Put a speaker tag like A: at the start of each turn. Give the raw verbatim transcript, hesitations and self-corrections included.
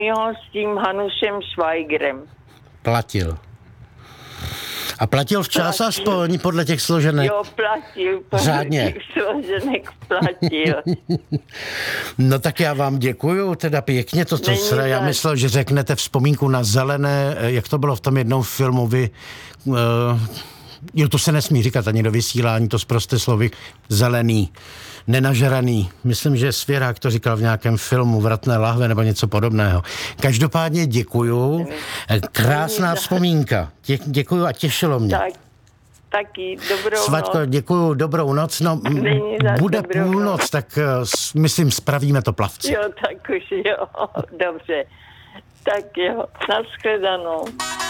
A: s tím Hanušem Švajgrem.
B: Platil. A platil včas platil. Aspoň podle těch složenek?
A: Jo, platil. Podle
B: řádně.
A: těch složenek platil.
B: No tak já vám děkuju, teda pěkně to, co sra, já myslel, že řeknete vzpomínku na Zelené, jak to bylo v tom jednom filmu, vy, uh, jo, to se nesmí říkat ani do vysílání, to zprosté slovy, zelený, nenažraný. Myslím, že Svěrák to říkal v nějakém filmu Vratné lahve nebo něco podobného. Každopádně děkuju. Krásná vzpomínka. Dě, děkuju a těšilo mě. Tak,
A: taky dobrou
B: Svatko,
A: noc.
B: děkuju, dobrou noc. No, bude půlnoc, noc. tak myslím, spravíme to plavci.
A: Jo, tak už jo, dobře. Tak jo, nashledanou.